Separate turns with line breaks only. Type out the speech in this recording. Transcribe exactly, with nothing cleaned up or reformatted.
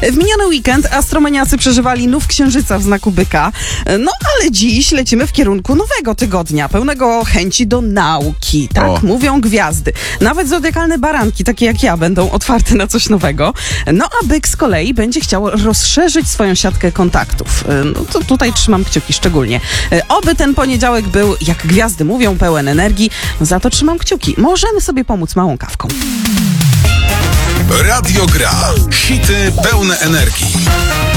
W miniony weekend astromaniacy przeżywali nów księżyca w znaku byka. No ale dziś lecimy w kierunku nowego tygodnia, pełnego chęci do nauki. Tak
O.
mówią gwiazdy. Nawet zodiakalne baranki, takie jak ja, będą otwarte na coś nowego. No a byk z kolei będzie chciał rozszerzyć swoją siatkę kontaktów. No to tutaj trzymam kciuki szczególnie. Oby ten poniedziałek był, jak gwiazdy mówią, pełen energii. No za to trzymam kciuki. Możemy sobie pomóc małą kawką.
Radio Gra. Hity pełne energii.